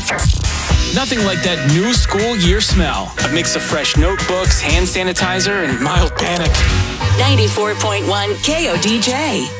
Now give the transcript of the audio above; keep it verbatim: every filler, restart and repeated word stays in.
Nothing like that new school year smell. A mix of fresh notebooks, hand sanitizer, and mild panic. ninety-four point one K O D J.